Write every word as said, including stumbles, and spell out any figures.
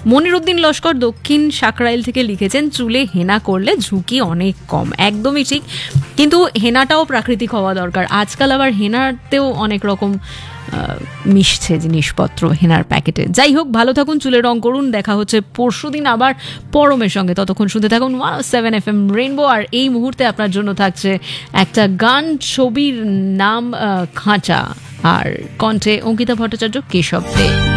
মনিরুদ্দিন লস্কর দক্ষিণ সাকরাইল থেকে লিখেছেন, চুলে হেনা করলে ঝুঁকি অনেক কম। একদমই ঠিক, কিন্তু হেনাটাও প্রাকৃতিক হওয়া দরকার। আজকাল আবার হেনাতেও অনেক রকম মিশছে জিনিসপত্র হেনার প্যাকেটে। যাই হোক, ভালো থাকুন, চুলে রং করুন। দেখা হচ্ছে পরশুদিন আবার পরমের সঙ্গে। ততক্ষণ শুনতে থাকুন one seven F M rainbow. আর এই মুহূর্তে আপনার জন্য থাকছে একটা গান, ছবির নাম খাঁচা, আর কণ্ঠে অঙ্কিতা ভট্টাচার্য, কেশব দে।